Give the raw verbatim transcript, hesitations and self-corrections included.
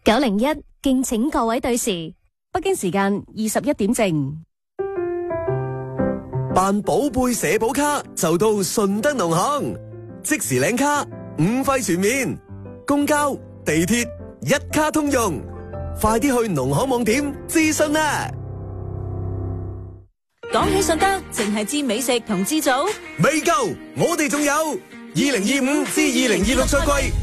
九零一敬請各位對時， 北京時間二十一點正。 辦寶貝社保卡就到順德農行，即時領卡，五費全面，公交、地鐵一卡通用，快啲去農行網點諮詢啦！ 講起順德，淨係知美食同知組未夠，我哋仲有二零二五至二零二六賽季